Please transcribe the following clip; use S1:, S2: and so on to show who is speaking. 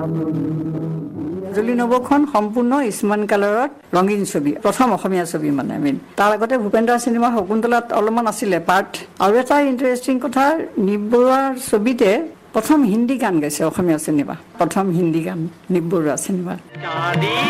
S1: মাজুলী নবখন সম্পূৰ্ণ ইছমান কালাৰত ৰঙীন ছবি, প্ৰথম অসমীয়া ছবি মানে তাৰ আগতে ভূপেন্দ্ৰ চিনেমা শকুন্তলাত অলপমান আছিলে পাৰ্ট। আৰু এটা ইণ্টাৰেষ্টিং কথা, নিপ বৰুৱাৰ ছবিতে প্ৰথম হিন্দী গান গাইছে অসমীয়া চিনেমা, প্ৰথম হিন্দী গান নিপ বৰুৱা চিনেমা।